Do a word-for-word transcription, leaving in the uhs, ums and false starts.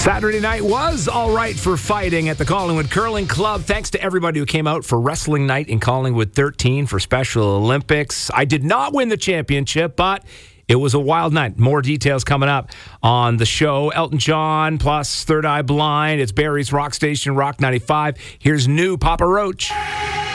Saturday night was all right for fighting at the Collingwood Curling Club. Thanks to everybody who came out for Wrestling Night in Collingwood thirteen for Special Olympics. I did not win the championship, but it was a wild night. More details coming up on the show. Elton John plus Third Eye Blind. It's Barrie's Rock Station, Rock ninety-five. Here's new Papa Roach.